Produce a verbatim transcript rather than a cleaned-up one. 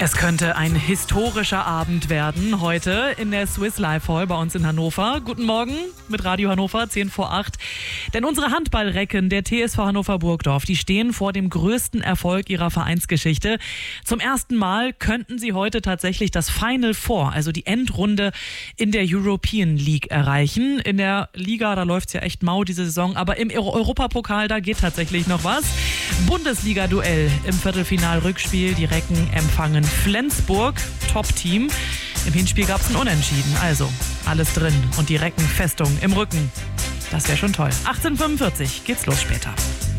Es könnte ein historischer Abend werden heute in der Swiss Life Hall bei uns in Hannover. Guten Morgen mit Radio Hannover, zehn vor acht. Denn unsere Handballrecken der T S V Hannover Burgdorf, die stehen vor dem größten Erfolg ihrer Vereinsgeschichte. Zum ersten Mal könnten sie heute tatsächlich das Final Four, also die Endrunde in der European League erreichen. In der Liga, da läuft es ja echt mau diese Saison, aber im Europapokal, da geht tatsächlich noch was. Bundesliga-Duell im Viertelfinal-Rückspiel. Die Recken empfangen Flensburg, Top-Team. Im Hinspiel gab es ein Unentschieden. Also alles drin und die Reckenfestung im Rücken. Das wäre schon toll. achtzehn Uhr fünfundvierzig geht's los später.